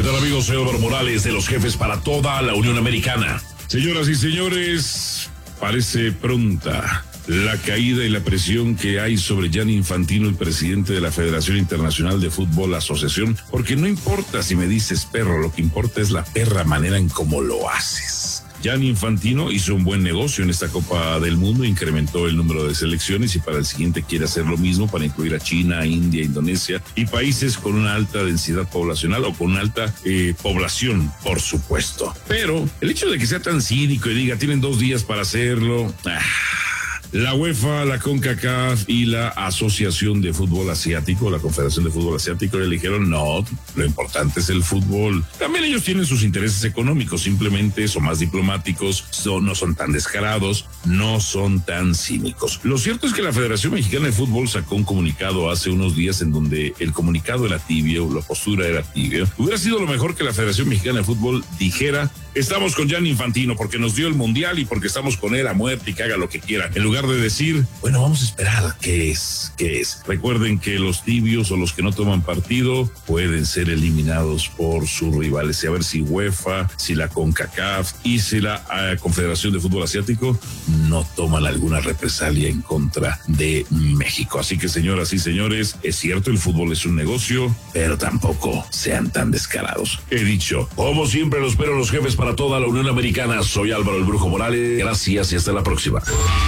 ¿Qué tal, amigos? Soy Álvaro Morales, de los jefes para toda la Unión Americana. Señoras y señores, parece pronta la caída y la presión que hay sobre Gianni Infantino, el presidente de la Federación Internacional de Fútbol Asociación, porque no importa si me dices perro, lo que importa es la perra manera en cómo lo haces. Gianni Infantino hizo un buen negocio en esta Copa del Mundo, incrementó el número de selecciones y para el siguiente quiere hacer lo mismo para incluir a China, India, Indonesia y países con una alta densidad poblacional o con una alta población, por supuesto. Pero el hecho de que sea tan cínico y diga tienen 2 días para hacerlo... La UEFA, la CONCACAF y la Asociación de Fútbol Asiático, la Confederación de Fútbol Asiático, le dijeron no, lo importante es el fútbol. También ellos tienen sus intereses económicos, simplemente son más diplomáticos, no son tan descarados, no son tan cínicos. Lo cierto es que la Federación Mexicana de Fútbol sacó un comunicado hace unos días en donde el comunicado era tibio, la postura era tibia. Hubiera sido lo mejor que la Federación Mexicana de Fútbol dijera: estamos con Gianni Infantino porque nos dio el mundial y porque estamos con él a muerte y que haga lo que quiera. En lugar de decir, bueno, vamos a esperar qué es. Recuerden que los tibios o los que no toman partido pueden ser eliminados por sus rivales. Y a ver si UEFA, si la CONCACAF y si la Confederación de Fútbol Asiático no toman alguna represalia en contra de México. Así que, señoras y señores, es cierto, el fútbol es un negocio, pero tampoco sean tan descarados. He dicho, como siempre, los espero los jefes para toda la Unión Americana. Soy Álvaro el Brujo Morales. Gracias y hasta la próxima.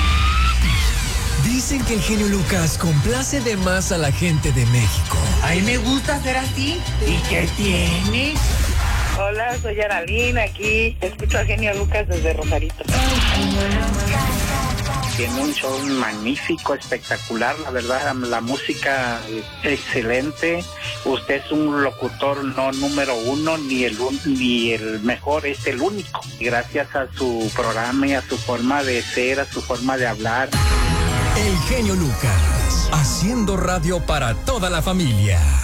Dicen que el genio Lucas complace de más a la gente de México. A mí me gusta ser así. ¿Y qué tiene? Hola, soy Aralina, aquí escucho al genio Lucas desde Rosarito. Tiene un show magnífico, espectacular, la verdad, la música excelente. Usted es un locutor no número uno, ni el mejor, es el único. Gracias a su programa y a su forma de ser, a su forma de hablar. El genio Lucas, haciendo radio para toda la familia.